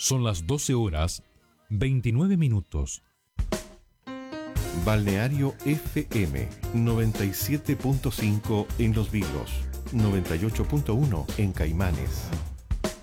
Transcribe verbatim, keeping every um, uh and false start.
Son las doce horas, veintinueve minutos. Balneario F M noventa y siete punto cinco en Los Vilos, noventa y ocho punto uno en Caimanes.